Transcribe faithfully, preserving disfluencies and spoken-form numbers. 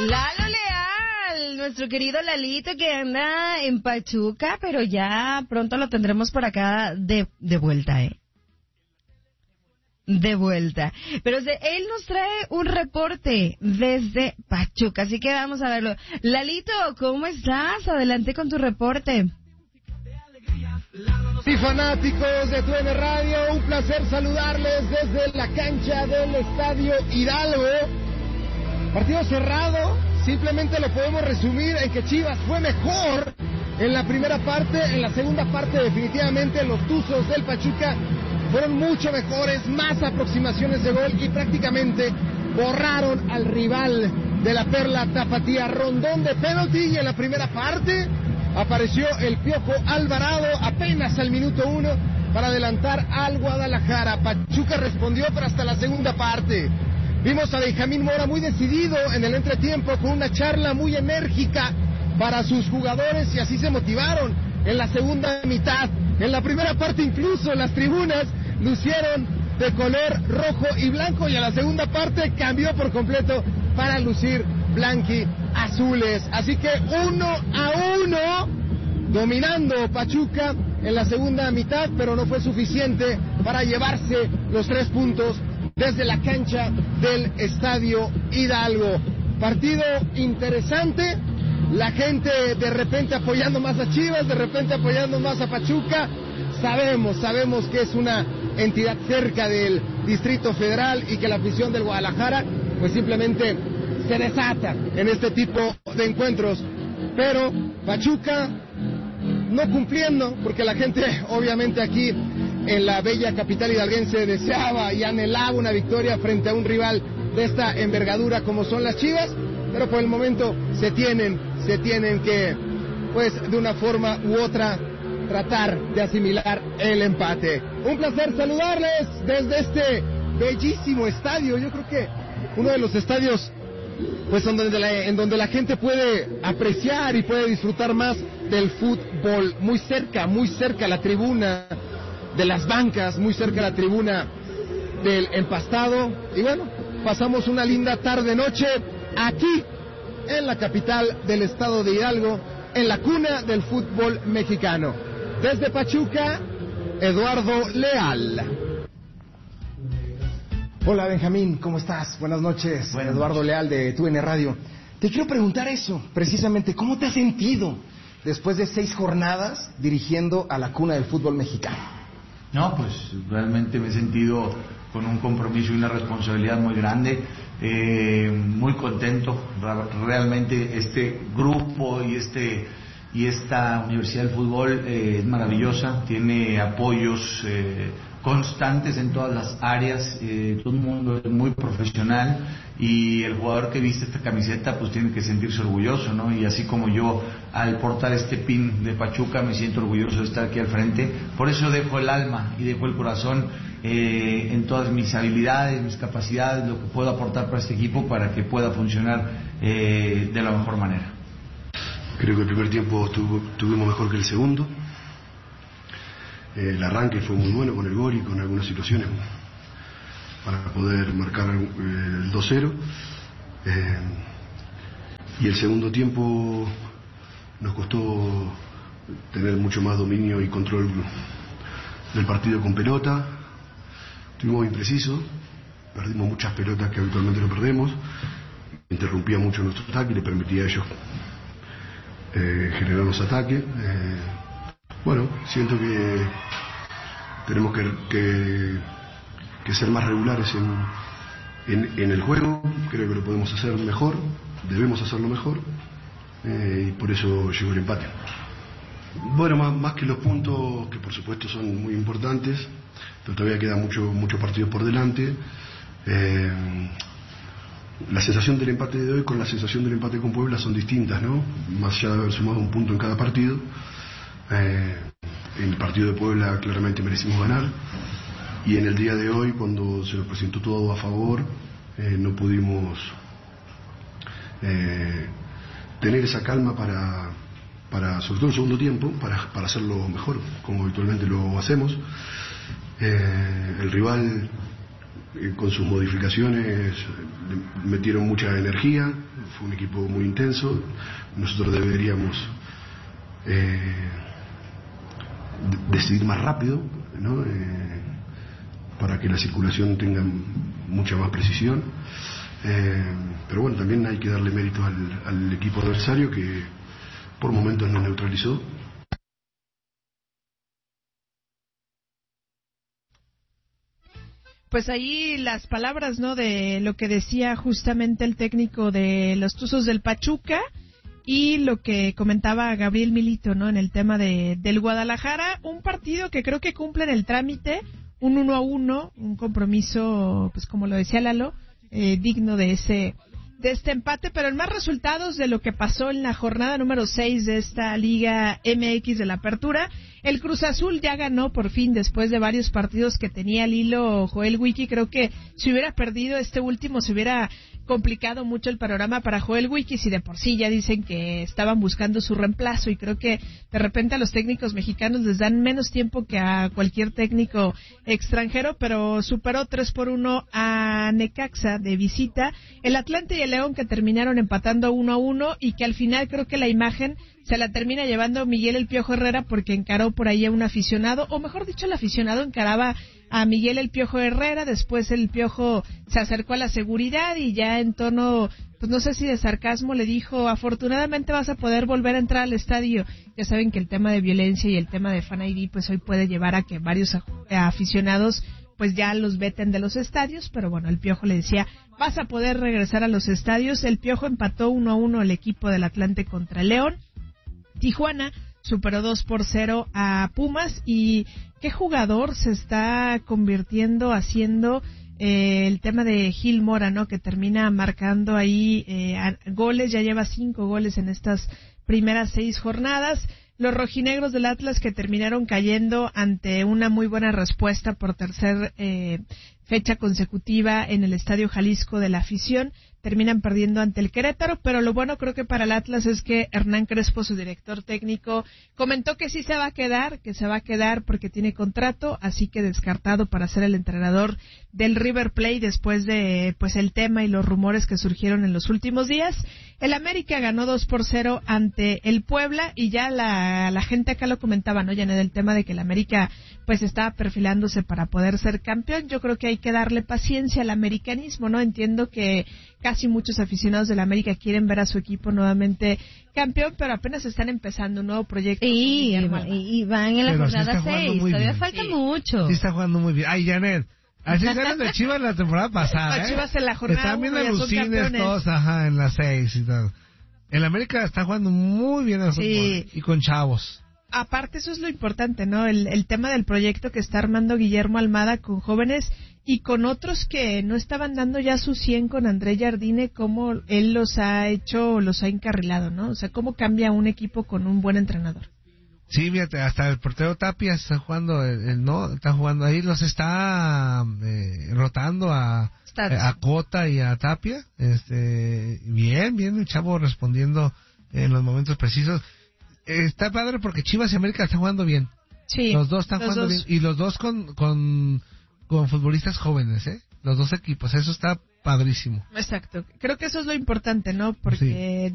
Lalo Leal, nuestro querido Lalito que anda en Pachuca, pero ya pronto lo tendremos por acá de, de vuelta, ¿eh? De vuelta. Pero se, él nos trae un reporte desde Pachuca, así que vamos a verlo. Lalito, ¿cómo estás? Adelante con tu reporte. Sí, fanáticos de Tu N Radio, un placer saludarles desde la cancha del Estadio Hidalgo. Partido cerrado, simplemente lo podemos resumir en que Chivas fue mejor en la primera parte, en la segunda parte definitivamente los Tuzos del Pachuca fueron mucho mejores, más aproximaciones de gol y prácticamente borraron al rival de la Perla Tapatía. Rondón de penalti y en la primera parte apareció el Piojo Alvarado apenas al minuto uno para adelantar al Guadalajara. Pachuca respondió, pero hasta la segunda parte vimos a Benjamín Mora muy decidido en el entretiempo con una charla muy enérgica para sus jugadores y así se motivaron en la segunda mitad. En la primera parte incluso las tribunas lucieron de color rojo y blanco y en la segunda parte cambió por completo para lucir blanqui azules. Así que uno a uno dominando Pachuca en la segunda mitad, pero no fue suficiente para llevarse los tres puntos desde la cancha del Estadio Hidalgo. Partido interesante, la gente de repente apoyando más a Chivas, de repente apoyando más a Pachuca. Sabemos, sabemos que es una entidad cerca del Distrito Federal y que la afición del Guadalajara pues simplemente se desata en este tipo de encuentros. Pero Pachuca no cumpliendo, porque la gente obviamente aquí en la bella capital hidalguense deseaba y anhelaba una victoria frente a un rival de esta envergadura como son las Chivas, pero por el momento se tienen, se tienen que, pues de una forma u otra, tratar de asimilar el empate. Un placer saludarles desde este bellísimo estadio. Yo creo que uno de los estadios pues en donde, la, en donde la gente puede apreciar y puede disfrutar más del fútbol. Muy cerca, muy cerca la tribuna de las bancas, muy cerca la tribuna del empastado. Y bueno, pasamos una linda tarde-noche aquí en la capital del estado de Hidalgo, en la cuna del fútbol mexicano. Desde Pachuca, Eduardo Leal. Hola Benjamín, ¿cómo estás? Buenas noches. Buenas Eduardo noches. Leal de Tu N Radio. Te quiero preguntar eso, precisamente, ¿cómo te has sentido después de seis jornadas dirigiendo a la cuna del fútbol mexicano? No, pues realmente me he sentido con un compromiso y una responsabilidad muy grande, eh, muy contento. Realmente este grupo y este y esta Universidad del Fútbol eh, es maravillosa, tiene apoyos eh, constantes en todas las áreas, eh, todo el mundo es muy profesional y el jugador que viste esta camiseta pues tiene que sentirse orgulloso, ¿no? Y así como yo al portar este pin de Pachuca me siento orgulloso de estar aquí al frente, por eso dejo el alma y dejo el corazón eh, en todas mis habilidades, mis capacidades, lo que puedo aportar para este equipo para que pueda funcionar eh, de la mejor manera. Creo que el primer tiempo tuvo, tuvimos mejor que el segundo. Eh, el arranque fue muy bueno con el gol y con algunas situaciones para poder marcar eh, el dos cero. Eh, y el segundo tiempo nos costó tener mucho más dominio y control del partido con pelota. Estuvimos imprecisos, perdimos muchas pelotas que habitualmente no perdemos. Interrumpía mucho nuestro ataque y le permitía a ellos Eh, generar los ataques. Eh, bueno, siento que tenemos que, que, que ser más regulares en, en, en el juego. Creo que lo podemos hacer mejor, debemos hacerlo mejor, eh, y por eso llegó el empate. Bueno, más, más que los puntos, que por supuesto son muy importantes, pero todavía queda mucho, mucho partido por delante. Eh, La sensación del empate de hoy con la sensación del empate con Puebla son distintas, ¿no? Más allá de haber sumado un punto en cada partido. Eh, en el partido de Puebla claramente merecimos ganar. Y en el día de hoy, cuando se nos presentó todo a favor, eh, no pudimos eh, tener esa calma para, para, sobre todo en el segundo tiempo, para, para hacerlo mejor, como habitualmente lo hacemos. Eh, el rival eh, con sus modificaciones metieron mucha energía, fue un equipo muy intenso. Nosotros deberíamos eh, decidir más rápido, ¿no? Eh, para que la circulación tenga mucha más precisión. Eh, pero bueno, también hay que darle mérito al, al equipo adversario que por momentos nos neutralizó. Pues ahí las palabras, ¿no?, de lo que decía justamente el técnico de los Tuzos del Pachuca y lo que comentaba Gabriel Milito, ¿no?, en el tema de del Guadalajara, un partido que creo que cumple en el trámite, un uno a uno, un compromiso, pues como lo decía Lalo, eh, digno de ese de este empate, pero en más resultados de lo que pasó en la jornada número seis de esta Liga M X de la Apertura. El Cruz Azul ya ganó por fin después de varios partidos que tenía al hilo Joel Wiki. Creo que si hubiera perdido este último se hubiera complicado mucho el panorama para Joel Wiki, si de por sí ya dicen que estaban buscando su reemplazo, y creo que de repente a los técnicos mexicanos les dan menos tiempo que a cualquier técnico extranjero, pero superó tres por uno a Necaxa de visita. El Atlante y el León, que terminaron empatando uno a uno, y que al final creo que la imagen se la termina llevando Miguel El Piojo Herrera, porque encaró por ahí a un aficionado, o mejor dicho, el aficionado encaraba a Miguel El Piojo Herrera. Después el Piojo se acercó a la seguridad y ya en tono, pues no sé si de sarcasmo, le dijo: afortunadamente vas a poder volver a entrar al estadio. Ya saben que el tema de violencia y el tema de Fan I D pues hoy puede llevar a que varios aficionados pues ya los veten de los estadios, pero bueno, el Piojo le decía: vas a poder regresar a los estadios. El Piojo empató uno a uno el equipo del Atlante contra el León. Tijuana superó dos por cero a Pumas. Y qué jugador se está convirtiendo, haciendo eh, el tema de Gil Mora, ¿no?, que termina marcando ahí eh, a, goles, ya lleva cinco goles en estas primeras seis jornadas. Los rojinegros del Atlas, que terminaron cayendo ante una muy buena respuesta por tercer eh, fecha consecutiva en el Estadio Jalisco de la afición, terminan perdiendo ante el Querétaro. Pero lo bueno creo que para el Atlas es que Hernán Crespo, su director técnico, comentó que sí se va a quedar, que se va a quedar porque tiene contrato, así que descartado para ser el entrenador del River Plate después de pues el tema y los rumores que surgieron en los últimos días. El América ganó dos por cero ante el Puebla, y ya la, la gente acá lo comentaba, ¿no?, ya en el tema de que el América pues estaba perfilándose para poder ser campeón. Yo creo que hay que darle paciencia al americanismo, ¿no? Entiendo que casi muchos aficionados del América quieren ver a su equipo nuevamente campeón, pero apenas están empezando un nuevo proyecto. Y, y van en la pero jornada sí seis, todavía bien. Falta sí. mucho. Sí está jugando muy bien. Ay, Janet, así ganan de Chivas la temporada pasada, ¿eh? Chivas en la jornada están viendo alucines todos, ajá, en las seis y todo. El América está jugando muy bien al sí. fútbol, y con chavos. Aparte, eso es lo importante, ¿no? El, el tema del proyecto que está armando Guillermo Almada con jóvenes y con otros que no estaban dando ya su cien con André Jardine, cómo él los ha hecho, los ha encarrilado, ¿no? O sea, cómo cambia un equipo con un buen entrenador. Sí, fíjate, hasta el portero Tapia está jugando, el, el, no, está jugando ahí, los está eh, rotando a, a Cota y a Tapia. Este, bien, bien, el chavo respondiendo en los momentos precisos. Está padre porque Chivas y América están jugando bien. Sí. Los dos están los jugando dos. bien. Y los dos con, con, con futbolistas jóvenes, ¿eh? Los dos equipos. Eso está padrísimo. Exacto. Creo que eso es lo importante, ¿no? Porque... Sí.